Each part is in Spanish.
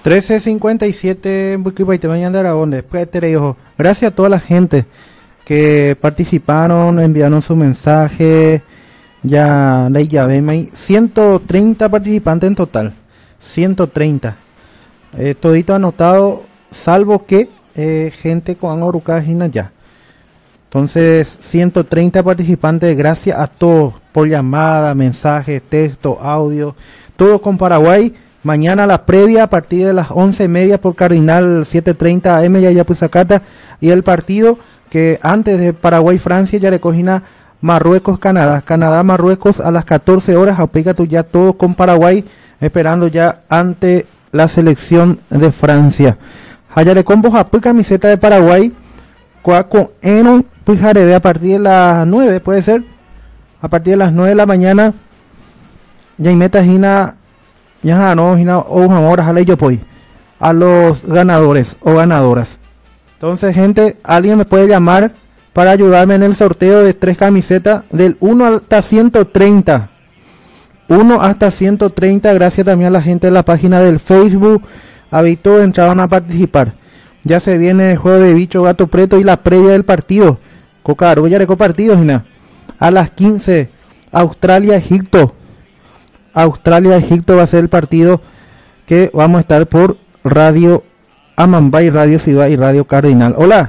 13:57 Bukipaite mañana Aragón. Después gracias a toda la gente que participaron, enviaron su mensaje. Ya la llave 130 participantes en total. 130. Todito anotado, salvo que gente con Orucajina ya. Entonces, 130 participantes, gracias a todos por llamada, mensajes, texto, audio, todo con Paraguay. Mañana la previa a partir de las 11:30 por Cardinal 7:30 AM ya Pusacata, y el partido que antes de Paraguay-Francia ya recogina Marruecos-Canadá, Canadá-Marruecos a las 14 horas, aplica tú ya todo con Paraguay, esperando ya ante la selección de Francia. Hayare combo Japón, camiseta de Paraguay, Cuaco Eno, Pujarede a partir de las 9, puede ser, a partir de las 9 de la mañana, ya y meta Gina, ya no, Gina, o ahora, a los ganadores o ganadoras. Entonces, gente, alguien me puede llamar para ayudarme en el sorteo de 3 camisetas del 1 hasta 130. 1 hasta 130, gracias también a la gente de la página del Facebook. Habito entraron a participar. Ya se viene el juego de bicho, gato preto y la previa del partido. Cocaro, ya recó partidos, Gina. A las 15, Australia-Egipto. Australia-Egipto va a ser el partido que vamos a estar por Radio Amambay, Radio Ciudad y Radio Cardinal. Hola.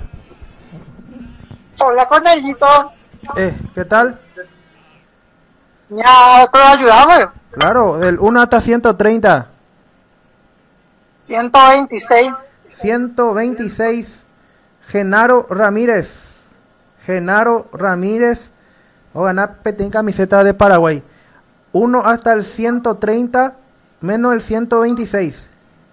Hola, Cornelito. ¿Qué tal? Ya, ¿puedo ayudarme? Claro, del 1 hasta 130. 126. 126. Genaro Ramírez. Genaro Ramírez. O ganar petín camiseta de Paraguay. 1 hasta el 130 menos el 126.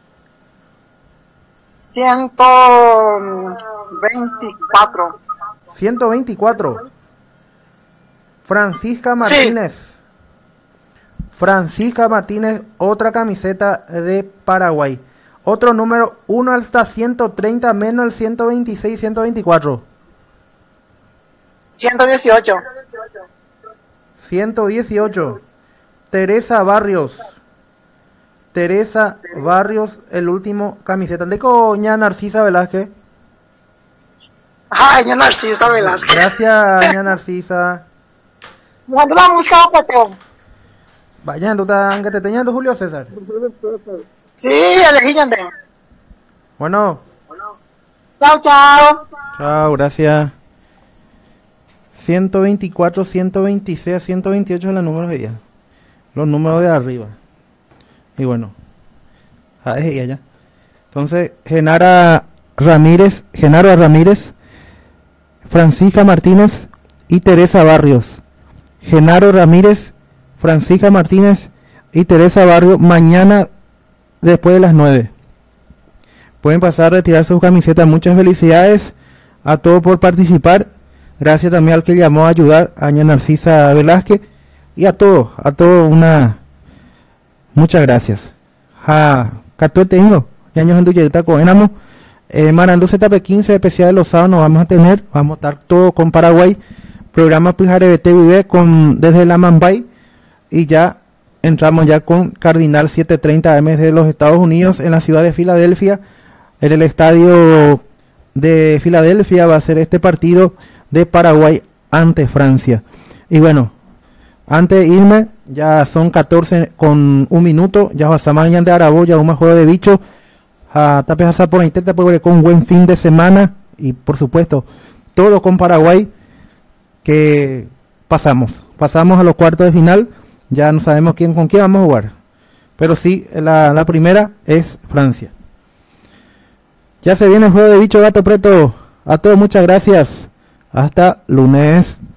124. 124. Francisca Martínez. Sí. Francisca Martínez, otra camiseta de Paraguay. Otro número, 1 hasta 130 menos el 126, 124. 118. 118. Teresa Barrios. Teresa Barrios, el último camiseta. ¿De coña Narcisa Velázquez? Ay, ya Narcisa Velázquez. Gracias, ña Narcisa. ¿Cuándo la música, Pateo? Vaya, ¿tú estás que te teñando, Julio César? Sí, elegí yande. Bueno. Chao, chao. Chao, gracias. 124, 126, 128 es la número de ella. Los números de arriba. Y bueno. Es ella ya. Entonces, Genaro Ramírez, Francisca Martínez y Teresa Barrios. Genaro Ramírez, Francisca Martínez y Teresa Barrios, mañana después de las 9. Pueden pasar a retirar sus camisetas. Muchas felicidades a todos por participar. Gracias también al que llamó a ayudar, a ña Narcisa Velázquez, y a todos muchas gracias. Catuete Ingo, años en Duyeta Coenamo, Marando ZP15 especial de los sábados nos vamos a estar todo con Paraguay, programa Pijare TV desde la Mambay, y ya entramos ya con Cardinal 7:30 AM de los Estados Unidos en la ciudad de Filadelfia, en el estadio de Filadelfia va a ser este partido de Paraguay ante Francia. Y bueno, antes de irme, ya son 14 con un minuto, ya va a mañana de Araboya, un juego de bicho, a tapes a por intenta con un buen fin de semana, y por supuesto, todo con Paraguay, que pasamos a los cuartos de final, ya no sabemos con quién vamos a jugar, pero sí, la primera es Francia. Ya se viene el juego de bicho gato preto, a todos muchas gracias, hasta lunes.